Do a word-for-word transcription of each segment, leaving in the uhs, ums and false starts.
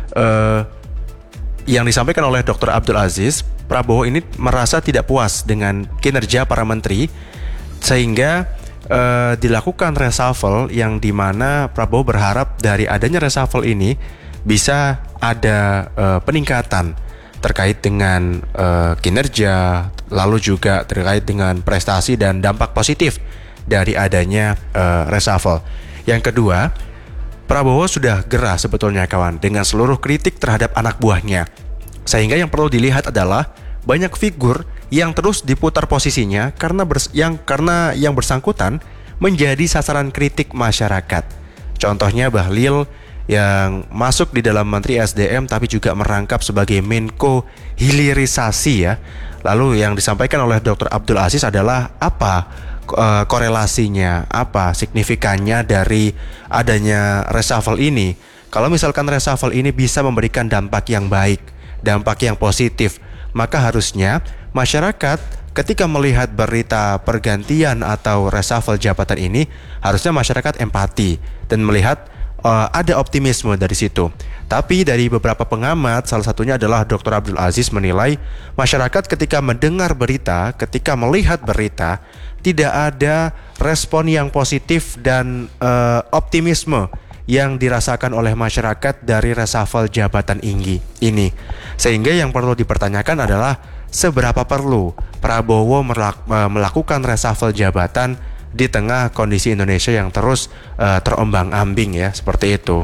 uh, yang disampaikan oleh doktor Abdul Aziz, Prabowo ini merasa tidak puas dengan kinerja para menteri sehingga uh, dilakukan reshuffle yang dimana Prabowo berharap dari adanya reshuffle ini bisa ada uh, peningkatan terkait dengan uh, kinerja, lalu juga terkait dengan prestasi dan dampak positif dari adanya uh, reshuffle. Yang kedua, Prabowo sudah gerah sebetulnya kawan dengan seluruh kritik terhadap anak buahnya. Sehingga yang perlu dilihat adalah banyak figur yang terus diputar posisinya karena bers- yang karena yang bersangkutan menjadi sasaran kritik masyarakat. Contohnya Bahlil yang masuk di dalam Menteri S D M tapi juga merangkap sebagai Menko Hilirisasi ya. Lalu yang disampaikan oleh doktor Abdul Aziz adalah apa uh, korelasinya, apa signifikannya dari adanya reshuffle ini. Kalau misalkan reshuffle ini bisa memberikan dampak yang baik, dampak yang positif, maka harusnya masyarakat ketika melihat berita pergantian atau reshuffle jabatan ini, harusnya masyarakat empati dan melihat Uh, ada optimisme dari situ. Tapi dari beberapa pengamat, salah satunya adalah doktor Abdul Aziz menilai masyarakat ketika mendengar berita, ketika melihat berita, tidak ada respon yang positif dan uh, optimisme yang dirasakan oleh masyarakat dari reshuffle jabatan tinggi ini. Sehingga yang perlu dipertanyakan adalah seberapa perlu Prabowo melak- melakukan reshuffle jabatan di tengah kondisi Indonesia yang terus uh, terombang-ambing ya, seperti itu.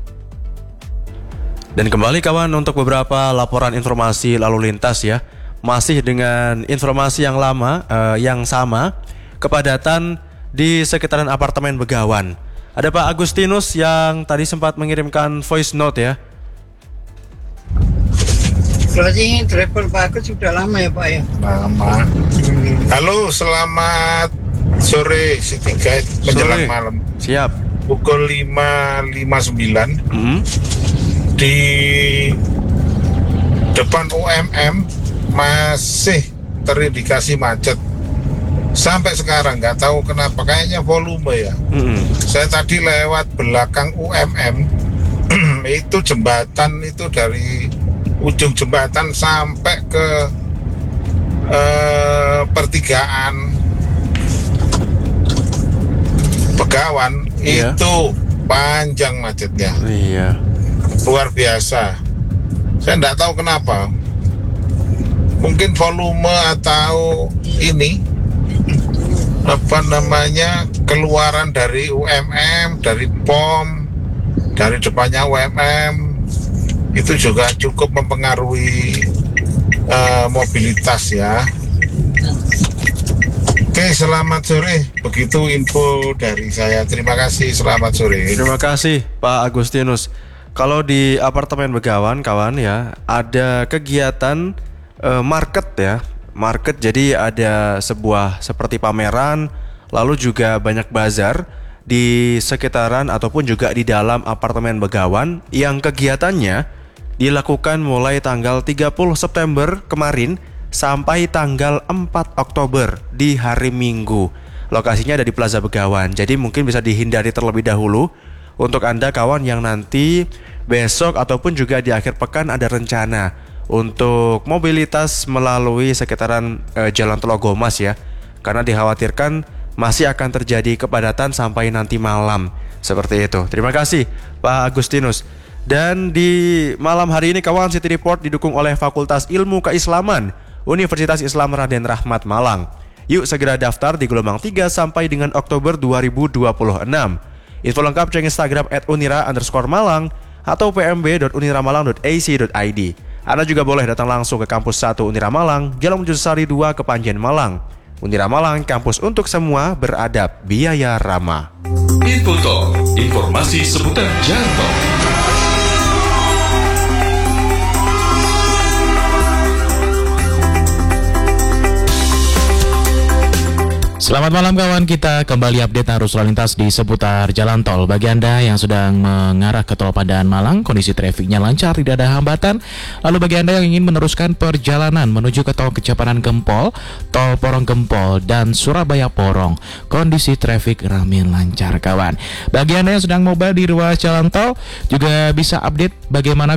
Dan kembali kawan untuk beberapa laporan informasi lalu lintas ya, masih dengan informasi yang lama, uh, yang sama, kepadatan di sekitaran apartemen Begawan. Ada Pak Agustinus yang tadi sempat mengirimkan voice note ya. Berarti driver Pak Agus sudah lama ya Pak ya? Lama. Halo, selamat sore City Guide menjelang Sore. malam. Siap. Pukul lima lima puluh sembilan Mm-hmm. di depan U M M masih terindikasi macet sampai sekarang. Nggak tahu kenapa, kayaknya volume ya. Mm-hmm. Saya tadi lewat belakang U M M itu jembatan itu dari ujung jembatan sampai ke eh, pertigaan Begawan. Iya. Itu panjang macetnya, Iya. luar biasa. Saya nggak tahu kenapa, mungkin volume atau ini apa namanya keluaran dari U M M, dari P O M, dari depannya U M M itu juga cukup mempengaruhi uh, mobilitas ya. Oke, selamat sore. Begitu info dari saya. Terima kasih. Selamat sore. Terima kasih Pak Agustinus. Kalau di apartemen Begawan kawan ya, ada kegiatan uh, market ya. Market, jadi ada sebuah seperti pameran, lalu juga banyak bazar di sekitaran ataupun juga di dalam apartemen Begawan yang kegiatannya dilakukan mulai tanggal tiga puluh September kemarin sampai tanggal empat Oktober di hari Minggu. Lokasinya ada di Plaza Begawan, jadi mungkin bisa dihindari terlebih dahulu untuk Anda kawan yang nanti besok ataupun juga di akhir pekan ada rencana untuk mobilitas melalui sekitaran eh, Jalan Telogomas ya. Karena dikhawatirkan masih akan terjadi kepadatan sampai nanti malam. Seperti itu. Terima kasih Pak Agustinus. Dan di malam hari ini kawan, City Report didukung oleh Fakultas Ilmu Keislaman Universitas Islam Raden Rahmat Malang. Yuk segera daftar di gelombang tiga sampai dengan Oktober dua ribu dua puluh enam. Info lengkap cek Instagram at unira underscore malang atau p m b dot uniramalang dot a c dot i d. Anda juga boleh datang langsung ke kampus satu Unira Malang, Jalan Mojosari dua, Kepanjen Malang. Unira Malang, kampus untuk semua, beradab, biaya ramah. Info Talk, informasi seputar jalan tol. Selamat malam kawan, kita kembali update arus lalu lintas di seputar jalan tol. Bagi Anda yang sedang mengarah ke Tol Pandaan Malang, kondisi trafiknya lancar, tidak ada hambatan. Lalu bagi Anda yang ingin meneruskan perjalanan menuju ke Tol Kejapanan Gempol, Tol Porong Gempol, dan Surabaya Porong, kondisi trafik ramai lancar kawan. Bagi Anda yang sedang mobile di ruas jalan tol, juga bisa update bagaimana